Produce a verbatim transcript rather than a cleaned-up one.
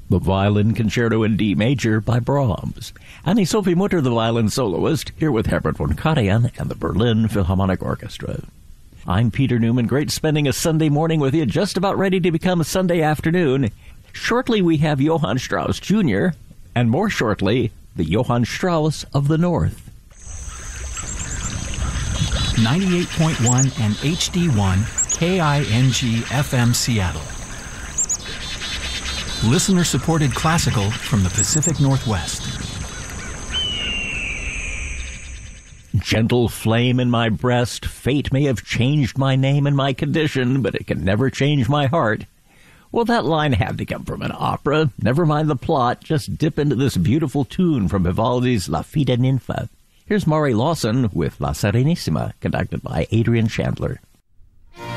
the Violin Concerto in D Major by Brahms. Annie-Sophie Mutter, the violin soloist, here with Herbert von Karajan and the Berlin Philharmonic Orchestra. I'm Peter Newman. Great spending a Sunday morning with you, just about ready to become a Sunday afternoon. Shortly we have Johann Strauss Junior, and more shortly, the Johann Strauss of the North. ninety-eight point one and H D one, K I N G F M Seattle. Listener-supported classical from the Pacific Northwest. Gentle flame in my breast, fate may have changed my name and my condition, but it can never change my heart. Well, that line had to come from an opera. Never mind the plot, just dip into this beautiful tune from Vivaldi's La Fida Ninfa. Here's Maury Lawson with La Serenissima, conducted by Adrian Chandler.